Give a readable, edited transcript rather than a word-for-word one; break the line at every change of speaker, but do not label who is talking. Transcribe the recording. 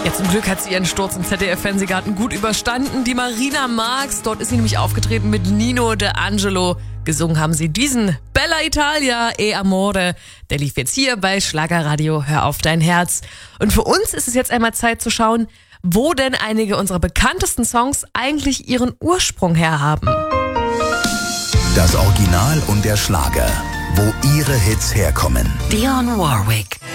Ja, zum Glück hat sie ihren Sturz im ZDF-Fernsehgarten gut überstanden. Die Marina Marx, dort ist sie nämlich aufgetreten mit Nino D'Angelo. Gesungen haben sie diesen Bella Italia e Amore. Der lief jetzt hier bei Schlagerradio Hör auf dein Herz. Und für uns ist es jetzt einmal Zeit zu schauen, wo denn einige unserer bekanntesten Songs eigentlich ihren Ursprung her haben.
Das Original und der Schlager, wo ihre Hits herkommen.
Dionne Warwick.